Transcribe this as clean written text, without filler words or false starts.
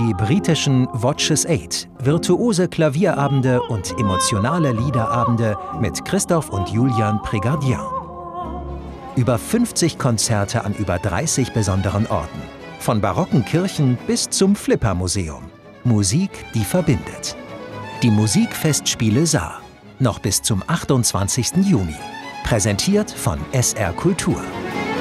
die britischen Watches 8, virtuose Klavierabende und emotionale Liederabende mit Christoph und Julian Prégardien. Über 50 Konzerte an über 30 besonderen Orten. Von barocken Kirchen bis zum Flippermuseum. Musik, die verbindet. Die Musikfestspiele Saar. Noch bis zum 28. Juni. Präsentiert von SR Kultur.